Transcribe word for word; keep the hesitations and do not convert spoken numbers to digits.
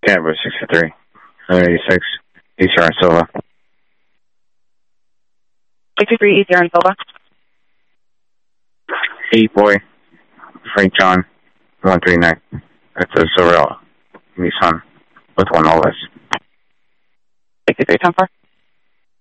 Canberra sixty-three, seven eighty-six, E C R Silva. sixty-three, E C R Silva. eight boy, Frank John, one three nine. That's a Sorrel Nissan with one all this. sixty-three, ten four.